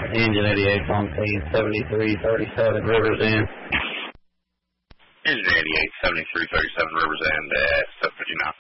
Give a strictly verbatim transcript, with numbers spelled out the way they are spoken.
Engine eighty-eight on page seventy-three thirty-seven, Rivers End. Engine eighty-eight, seventy-three thirty-seven, Rivers End at seven fifty-nine.